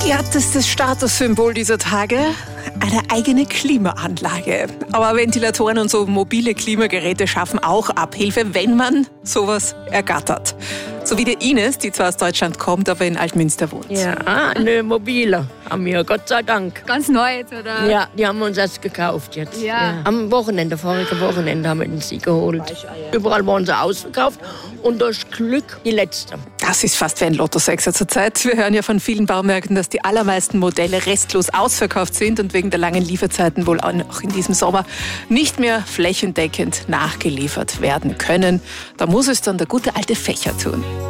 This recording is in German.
Härtestes Statussymbol dieser Tage? Eine eigene Klimaanlage. Aber Ventilatoren und so mobile Klimageräte schaffen auch Abhilfe, wenn man sowas ergattert. So wie der Ines, die zwar aus Deutschland kommt, aber in Altmünster wohnt. Ja, eine mobile haben wir, Gott sei Dank. Ganz neu jetzt, oder? Ja, die haben wir uns erst gekauft jetzt. Ja. Am Wochenende, voriges Wochenende haben wir sie geholt. Überall waren sie ausverkauft und durch Glück die letzte. Das ist fast wie ein Lotto-Sechser zurzeit. Wir hören ja von vielen Baumärkten, dass die allermeisten Modelle restlos ausverkauft sind und wegen der langen Lieferzeiten wohl auch in diesem Sommer nicht mehr flächendeckend nachgeliefert werden können. Da muss es dann der gute alte Fächer tun.